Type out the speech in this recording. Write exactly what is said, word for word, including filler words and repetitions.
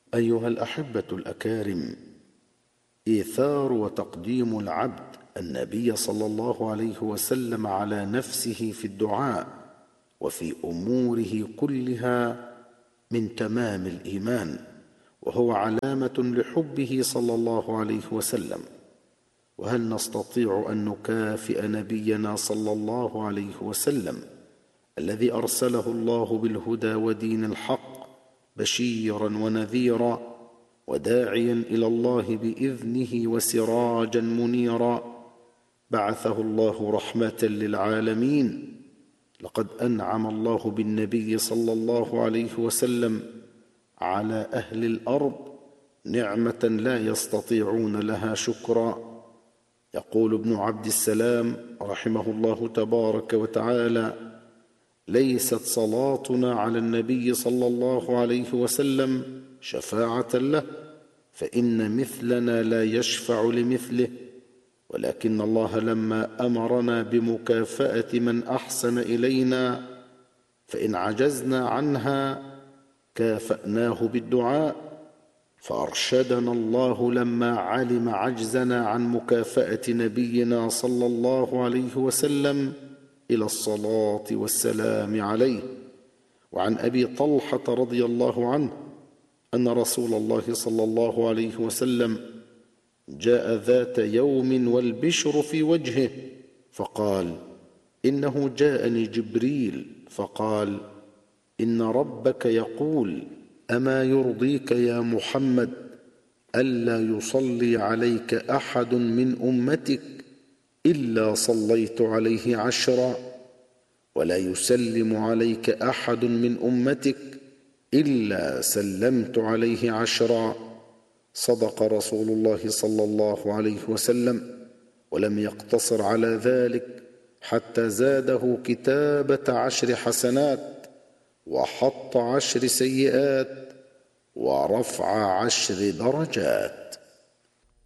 أيها الأحبة الأكارم، إيثار وتقديم العبد النبي صلى الله عليه وسلم على نفسه في الدعاء وفي أموره كلها من تمام الإيمان، وهو علامة لحبه صلى الله عليه وسلم. وهل نستطيع أن نكافئ نبينا صلى الله عليه وسلم الذي أرسله الله بالهدى ودين الحق بشيرا ونذيرا وداعيا إلى الله بإذنه وسراجا منيرا، بعثه الله رحمة للعالمين؟ لقد أنعم الله بالنبي صلى الله عليه وسلم على أهل الأرض نعمة لا يستطيعون لها شكرا. يقول ابن عبد السلام رحمه الله تبارك وتعالى: ليست صلاتنا على النبي صلى الله عليه وسلم شفاعة له، فإن مثلنا لا يشفع لمثله، ولكن الله لما أمرنا بمكافأة من أحسن إلينا فإن عجزنا عنها كافأناه بالدعاء، فأرشدنا الله لما علم عجزنا عن مكافأة نبينا صلى الله عليه وسلم إلى الصلاة والسلام عليه. وعن أبي طلحة رضي الله عنه أن رسول الله صلى الله عليه وسلم جاء ذات يوم والبشر في وجهه فقال: إنه جاءني جبريل فقال: إن ربك يقول: أما يرضيك يا محمد ألا يصلي عليك أحد من أمتك إلا صليت عليه عشرا، ولا يسلم عليك أحد من أمتك إلا سلمت عليه عشرا. صدق رسول الله صلى الله عليه وسلم، ولم يقتصر على ذلك حتى زاده كتابة عشر حسنات وحط عشر سيئات ورفع عشر درجات.